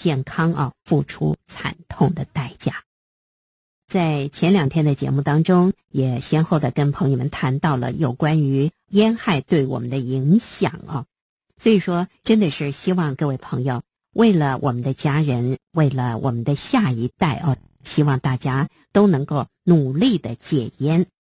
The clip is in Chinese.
健康付出惨痛的代价。在前2天的节目当中，也先后的跟朋友们谈到了有关于烟害对我们的影响所以说真的是希望各位朋友为了我们的家人，为了我们的下一代希望大家都能够努力的戒烟。